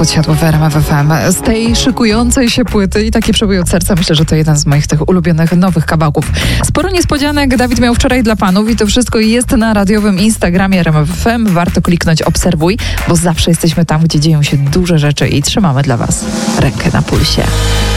podsiadło w RMF FM. Z tej szykującej się płyty i takie przebój od serca, myślę, że to jeden z moich tych ulubionych nowych kawałków. Sporo niespodzianek Dawid miał wczoraj dla panów i to wszystko jest na radiowym Instagramie RMF FM. Warto kliknąć obserwuj, bo zawsze jesteśmy tam, gdzie dzieją się duże rzeczy i trzymamy dla was rękę na pulsie.